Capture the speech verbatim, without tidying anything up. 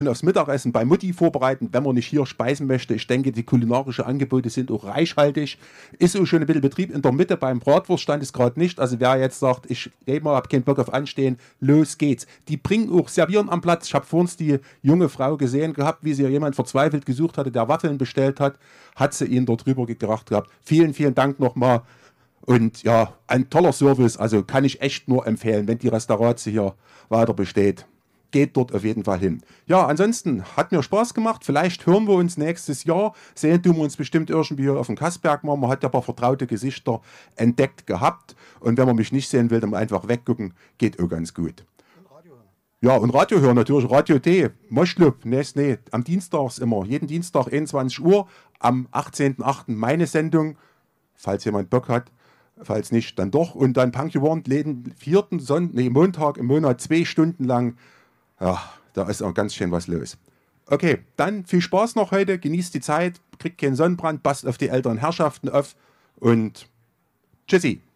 aufs Mittagessen bei Mutti vorbereiten, wenn man nicht hier speisen möchte. Ich denke, die kulinarischen Angebote sind auch reichhaltig. Ist auch schon ein bisschen Betrieb in der Mitte, beim Bratwurststand ist gerade nicht. Also wer jetzt sagt, ich rede mal, habe keinen Bock auf Anstehen, los geht's. Die bringen auch Servieren am Platz. Ich habe vorhin die junge Frau gesehen gehabt, wie sie jemand verzweifelt gesucht hatte, der Waffeln bestellt hat, hat sie ihn dort rüber gebracht gehabt. Vielen, vielen Dank nochmal. Und ja, ein toller Service, also kann ich echt nur empfehlen, wenn die Restaurants hier weiter besteht. Geht dort auf jeden Fall hin. Ja, ansonsten hat mir Spaß gemacht. Vielleicht hören wir uns nächstes Jahr. Sehen tun wir uns bestimmt irgendwie hier auf dem Kassberg mal. Man hat ja ein paar vertraute Gesichter entdeckt gehabt. Und wenn man mich nicht sehen will, dann einfach weggucken. Geht auch ganz gut. Und Radio hören. Ja, und Radio hören natürlich. Radio T, Moschlub, nee, nee, am Dienstags immer. Jeden Dienstag einundzwanzig Uhr. Am achtzehnten achten meine Sendung, falls jemand Bock hat. Falls nicht, dann doch. Und dann Punk You Want, jeden vierten Sonntag, nee, Montag im Monat zwei Stunden lang. Ja, da ist auch ganz schön was los. Okay, dann viel Spaß noch heute, genießt die Zeit, kriegt keinen Sonnenbrand, passt auf die älteren Herrschaften auf und tschüssi.